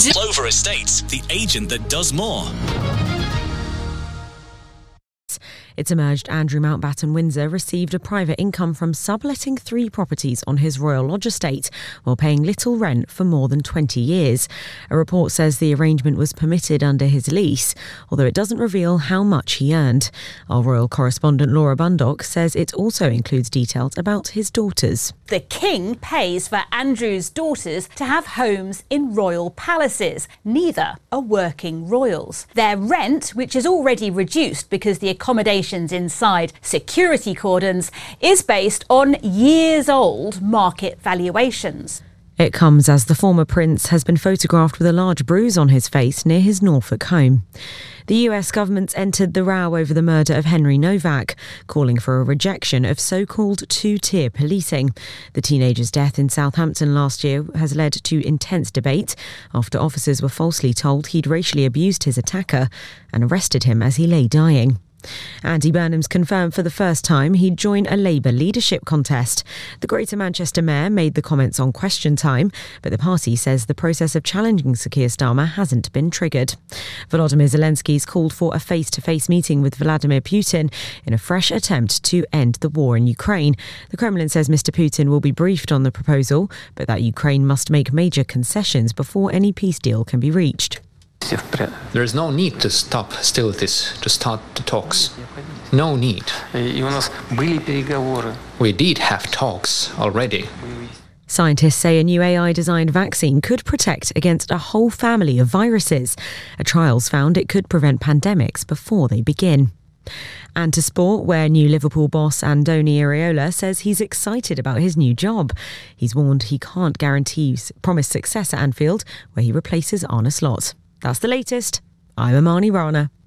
Clover Estates, the agent that does more. It's emerged Andrew Mountbatten Windsor received a private income from subletting 3 properties on his Royal Lodge estate while paying little rent for more than 20 years. A report says the arrangement was permitted under his lease, although it doesn't reveal how much he earned. Our royal correspondent Laura Bundock says it also includes details about his daughters. The King pays for Andrew's daughters to have homes in royal palaces. Neither are working royals. Their rent, which is already reduced because the accommodation inside security cordons, is based on years-old market valuations. It comes as the former prince has been photographed with a large bruise on his face near his Norfolk home. The US government's entered the row over the murder of Henry Novak, calling for a rejection of so-called two-tier policing. The teenager's death in Southampton last year has led to intense debate after officers were falsely told he'd racially abused his attacker and arrested him as he lay dying. Andy Burnham's confirmed for the first time he'd join a Labour leadership contest. The Greater Manchester Mayor made the comments on Question Time, but the party says the process of challenging Sir Keir Starmer hasn't been triggered. Volodymyr Zelensky's called for a face-to-face meeting with Vladimir Putin in a fresh attempt to end the war in Ukraine. The Kremlin says Mr. Putin will be briefed on the proposal, but that Ukraine must make major concessions before any peace deal can be reached. There is no need to stop hostilities, to start the talks. No need. We did have talks already. Scientists say a new AI-designed vaccine could protect against a whole family of viruses. A trial's found it could prevent pandemics before they begin. And to sport, where new Liverpool boss Andoni Iraola says he's excited about his new job. He's warned he can't guarantee promised success at Anfield, where he replaces Arne Slot. That's the latest. I'm Amani Rana.